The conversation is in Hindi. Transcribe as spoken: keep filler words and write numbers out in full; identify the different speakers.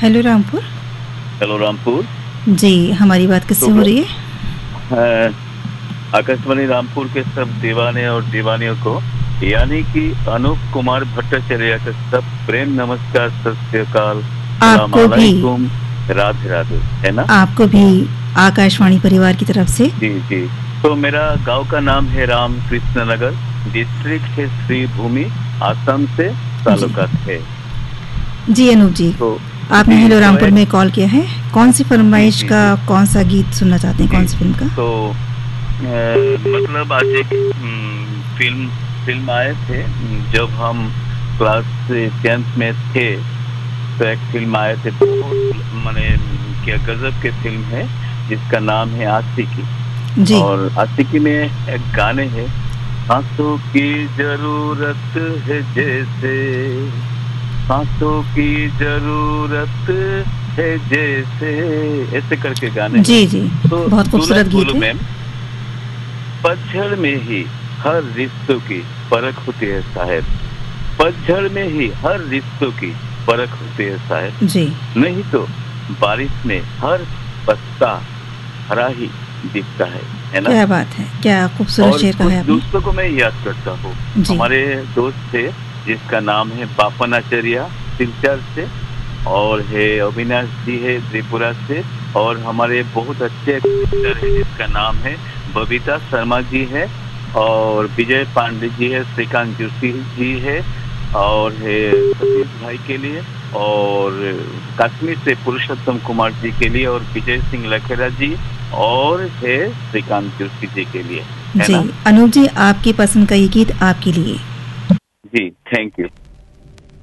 Speaker 1: हेलो रामपुर।
Speaker 2: हेलो रामपुर
Speaker 1: जी, हमारी बात किससे
Speaker 2: तो
Speaker 1: हो रही है?
Speaker 2: अ, आकाशवाणी रामपुर के सब दीवाने और दीवानियों को यानी कि अनूप कुमार भट्टाचार्य का सब प्रेम नमस्कार, सत श्री अकाल, सलाम
Speaker 1: आपको भी
Speaker 2: अलैकुम, राधे राधे, है ना?
Speaker 1: आपको भी आकाशवाणी परिवार की तरफ से।
Speaker 2: जी जी। तो मेरा गांव का नाम है राम कृष्ण नगर, डिस्ट्रिक्ट है श्री भूमि, आसाम से
Speaker 1: जी
Speaker 2: ताल्लुकात है।
Speaker 1: जी अनूप जी,
Speaker 2: तो
Speaker 1: आपने
Speaker 2: जी
Speaker 1: हेलो
Speaker 2: तो
Speaker 1: रामपुर
Speaker 2: एक
Speaker 1: में कॉल किया है। कौन सी
Speaker 2: जी
Speaker 1: फरमाइश
Speaker 2: जी
Speaker 1: का
Speaker 2: जी
Speaker 1: कौन सा गीत सुनना चाहते हैं,
Speaker 2: जी।
Speaker 1: कौन सी फिल्म का?
Speaker 2: तो अ, मतलब आज एक हम्म, फिल्म फिल्म आए थे हम्म, जब हम क्लास टेंथ में थे। तो एक फिल्म आए थे, बहुत माने क्या गजब के फिल्म है, जिसका नाम है आशिकी।
Speaker 1: जी
Speaker 2: और आशिकी में एक गाने हैं, सांसों की जरूरत है जैसे, सांसों की जरूरत है जैसे, ऐसे करके गाने हैं।
Speaker 1: जी जी,
Speaker 2: तो
Speaker 1: बहुत खूबसूरत
Speaker 2: दुल्हन
Speaker 1: गीत
Speaker 2: बोलो
Speaker 1: है।
Speaker 2: मैम, पतझड़ में ही हर रिश्तों की परख होती है साहब, पतझड़ में ही हर रिश्तों की परख होती है साहब,
Speaker 1: जी,
Speaker 2: नहीं तो बारिश में हर पत्ता हरा ही दिखता है है ना?
Speaker 1: क्या बात है, क्या खूबसूरत
Speaker 2: और
Speaker 1: शेर कहा
Speaker 2: कुछ
Speaker 1: है आपने।
Speaker 2: दोस्तों को मैं याद करता हूँ।
Speaker 1: जी
Speaker 2: हमारे दोस्त थे जिसका नाम है बापन आचार्य सिलचर से, और है अविनाश जी है त्रिपुरा से, और हमारे बहुत अच्छे एक्टर है जिसका नाम है बबीता शर्मा जी है, और विजय पांडे जी है, श्रीकांत जोशी जी है, और है सतीश भाई के लिए, और कश्मीर से पुरुषोत्तम कुमार जी के लिए, और विजय सिंह लखेरा जी, और है श्रीकांत जोशी जी के लिए, है
Speaker 1: जी
Speaker 2: ना?
Speaker 1: अनूप जी, आपकी पसंद का ये गीत आपके लिए।
Speaker 2: जी, थैंक यू।